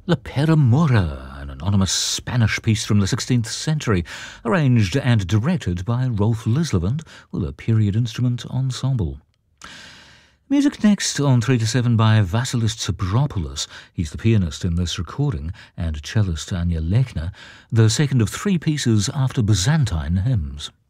La Peramora, an anonymous Spanish piece from the 16th century, arranged and directed by Rolf Lislevand with a period instrument ensemble. Music next on 3 to 7 by Vasilis Tsipropoulos. He's the pianist in this recording, and cellist Anya Lechner, the second of three pieces after Byzantine hymns.